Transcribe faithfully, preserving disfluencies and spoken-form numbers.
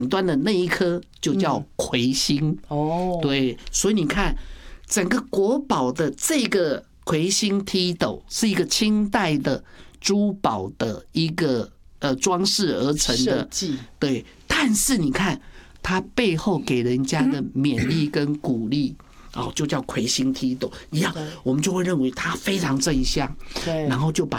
端的那一颗就叫魁星哦。 对，所以你看，整个国宝的这个魁星梯斗是一个清代的珠宝的一个呃装饰而成的设计， 对。但是你看，它背后给人家的勉励跟鼓励。哦，就叫魁星梯斗一样，我们就会认为它非常正向， 对， 然后就把